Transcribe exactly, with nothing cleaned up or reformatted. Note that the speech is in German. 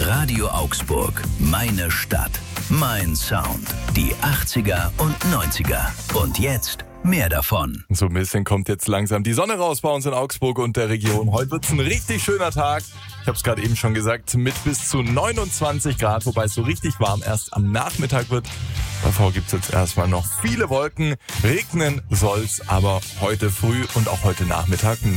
Radio Augsburg. Meine Stadt. Mein Sound. Die achtziger und neunziger. Und jetzt mehr davon. So ein bisschen kommt jetzt langsam die Sonne raus bei uns in Augsburg und der Region. Heute wird's ein richtig schöner Tag. Ich habe es gerade eben schon gesagt, mit bis zu neunundzwanzig Grad, wobei es so richtig warm erst am Nachmittag wird. Davor gibt's jetzt erstmal noch viele Wolken. Regnen soll's aber heute früh und auch heute Nachmittag